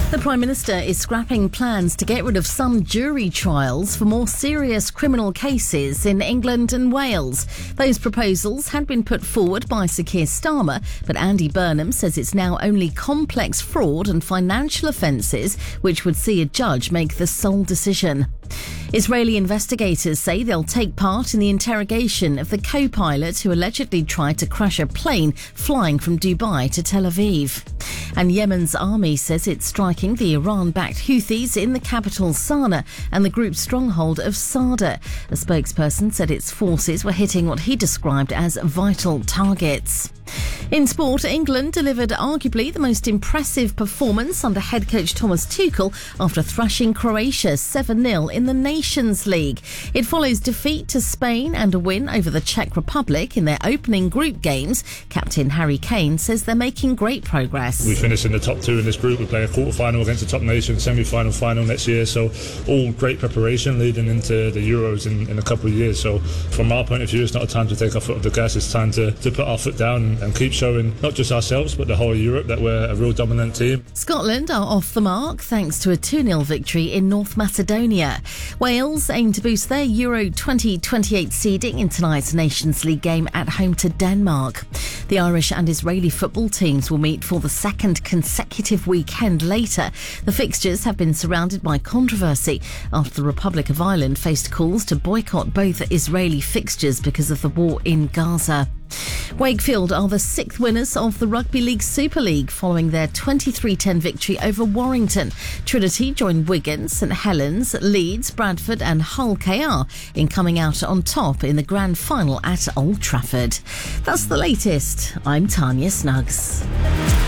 The Prime Minister is scrapping plans to get rid of some jury trials for more serious criminal cases in England and Wales. Those proposals had been put forward by Sir Keir Starmer, but Andy Burnham says it's now only complex fraud and financial offences which would see a judge make the sole decision. Israeli investigators say they'll take part in the interrogation of the co-pilot who allegedly tried to crash a plane flying from Dubai to Tel Aviv. And Yemen's army says it's striking the Iran-backed Houthis in the capital Sana'a and the group's stronghold of Sada. A spokesperson said its forces were hitting what he described as vital targets. In sport, England delivered arguably the most impressive performance under head coach Thomas Tuchel after thrashing Croatia 7-0 in the Nations League. It follows defeat to Spain and a win over the Czech Republic in their opening group games. Captain Harry Kane says they're making great progress. We finished in the top two in this group. We play a quarter-final against the top nation, semi-final, final next year. So all great preparation leading into the Euros in a couple of years. So from our point of view, it's not a time to take our foot off the gas. It's time to put our foot down and keep showing not just ourselves but the whole of Europe that we're a real dominant team. Scotland are off the mark thanks to a 2-0 victory in North Macedonia. Wales aim to boost their Euro 2028 seeding in tonight's Nations League game at home to Denmark. The Irish and Israeli football teams will meet for the second consecutive weekend later. The fixtures have been surrounded by controversy after the Republic of Ireland faced calls to boycott both Israeli fixtures because of the war in Gaza. Wakefield are the 6th winners of the Rugby League Super League following their 23-10 victory over Warrington. Trinity joined Wigan, St Helens, Leeds, Bradford and Hull KR in coming out on top in the grand final at Old Trafford. That's the latest. I'm Tanya Snuggs.